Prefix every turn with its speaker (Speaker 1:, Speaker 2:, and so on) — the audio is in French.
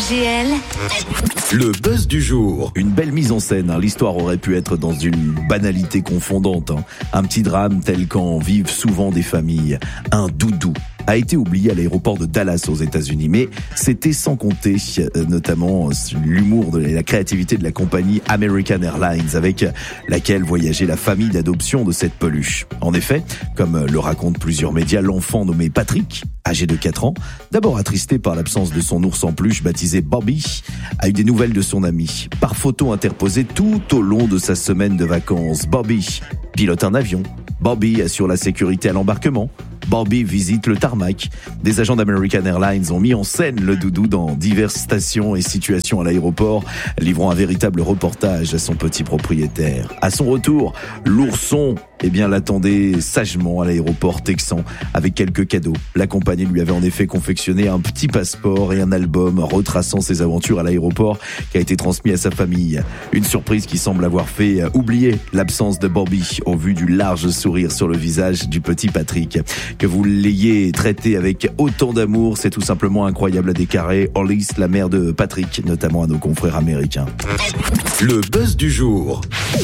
Speaker 1: RGL.
Speaker 2: Le buzz du jour. Une belle mise en scène. L'histoire aurait pu être dans une banalité confondante. Un petit drame tel qu'en vivent souvent des familles. Un doudou a été oublié à l'aéroport de Dallas aux États-Unis, mais c'était sans compter notamment l'humour et la créativité de la compagnie American Airlines avec laquelle voyageait la famille d'adoption de cette peluche. En effet, comme le racontent plusieurs médias, l'enfant nommé Patrick, âgé de 4 ans, d'abord attristé par l'absence de son ours en peluche baptisé Bobby, a eu des nouvelles de son ami. Par photo interposée tout au long de sa semaine de vacances, Bobby pilote un avion. Bobby assure la sécurité à l'embarquement. Bobby visite le tarmac. Des agents d'American Airlines ont mis en scène le doudou dans diverses stations et situations à l'aéroport, livrant un véritable reportage à son petit propriétaire. À son retour, l'ourson l'attendait sagement à l'aéroport texan avec quelques cadeaux. La compagnie lui avait en effet confectionné un petit passeport et un album retraçant ses aventures à l'aéroport qui a été transmis à sa famille. Une surprise qui semble avoir fait oublier l'absence de Bobby au vu du large sourire sur le visage du petit Patrick. Que vous l'ayez traité avec autant d'amour, c'est tout simplement incroyable, a déclaré Hollis, la mère de Patrick, notamment à nos confrères américains. Le buzz du jour.